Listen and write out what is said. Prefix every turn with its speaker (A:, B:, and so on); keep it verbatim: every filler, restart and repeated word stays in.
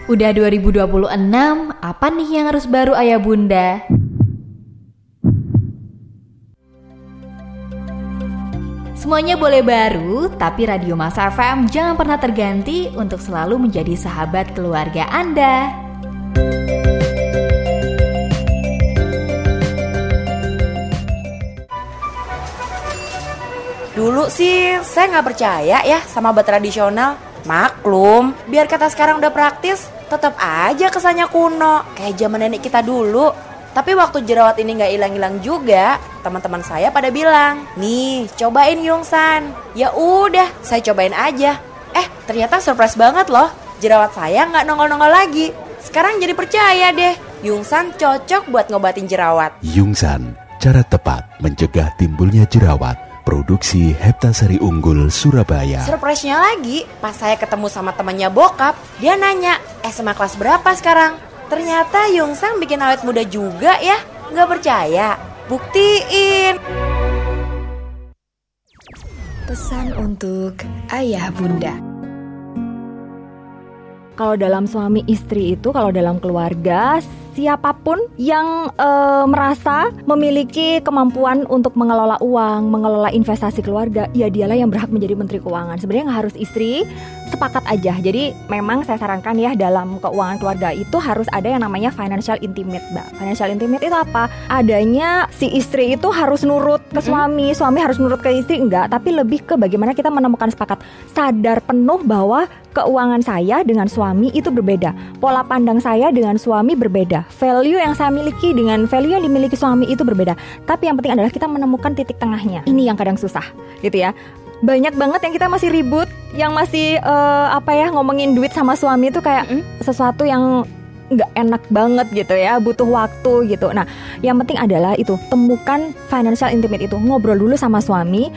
A: Udah dua ribu dua puluh enam, apa nih yang harus baru ayah bunda? Semuanya boleh baru, tapi Radio Masa F M jangan pernah terganti untuk selalu menjadi sahabat keluarga Anda.
B: Dulu sih saya nggak percaya ya sama obat tradisional. Maklum, biar kata sekarang udah praktis, tetap aja kesannya kuno, kayak zaman nenek kita dulu. Tapi waktu jerawat ini gak hilang-hilang juga, teman-teman saya pada bilang, nih cobain Yungsan. Ya udah, saya cobain aja. Eh ternyata surprise banget loh, jerawat saya gak nongol-nongol lagi. Sekarang jadi percaya deh, Yungsan cocok buat ngobatin jerawat.
C: Yungsan, cara tepat mencegah timbulnya jerawat. Produksi Heptasari Unggul, Surabaya.
B: Surprise-nya lagi, pas saya ketemu sama temannya bokap, dia nanya, S M A kelas berapa sekarang? Ternyata Yungsan bikin awet muda juga ya. Nggak percaya? Buktiin.
D: Pesan untuk ayah bunda.
E: Kalau dalam suami istri itu, kalau dalam keluarga, siapapun yang e, merasa memiliki kemampuan untuk mengelola uang, mengelola investasi keluarga, ya dialah yang berhak menjadi menteri keuangan. Sebenarnya nggak harus istri, sepakat aja. Jadi memang saya sarankan ya, dalam keuangan keluarga itu harus ada yang namanya financial intimate, Mbak. Financial intimate itu apa? Adanya si istri itu harus nurut ke suami, suami harus nurut ke istri, enggak. Tapi lebih ke bagaimana kita menemukan sepakat, sadar penuh bahwa keuangan saya dengan suami itu berbeda, pola pandang saya dengan suami berbeda, value yang saya miliki dengan value yang dimiliki suami itu berbeda. Tapi yang penting adalah kita menemukan titik tengahnya. Ini yang kadang susah, gitu ya. Banyak banget yang kita masih ribut, yang masih uh, apa ya ngomongin duit sama suami itu kayak mm, sesuatu yang nggak enak banget gitu ya, butuh waktu gitu. Nah, yang penting adalah itu, temukan financial intimate itu, ngobrol dulu sama suami,